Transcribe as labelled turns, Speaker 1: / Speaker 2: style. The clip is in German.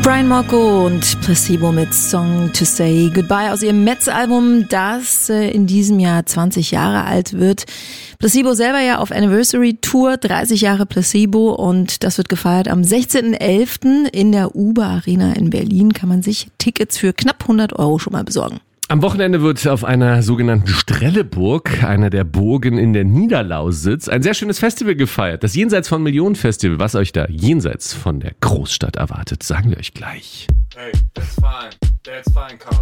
Speaker 1: Brian Molko und Placebo mit Song to Say Goodbye aus ihrem Metz-Album, das in diesem Jahr 20 Jahre alt wird. Placebo selber ja auf Anniversary-Tour, 30 Jahre Placebo, und das wird gefeiert am 16.11. in der Uber Arena in Berlin. Kann man sich Tickets für knapp 100 € schon mal besorgen.
Speaker 2: Am Wochenende wird auf einer sogenannten Strelleburg, einer der Burgen in der Niederlausitz, ein sehr schönes Festival gefeiert. Das Jenseits von Millionen Festival. Was euch da jenseits von der Großstadt erwartet, sagen wir euch gleich.
Speaker 3: Hey, that's fine, Carl.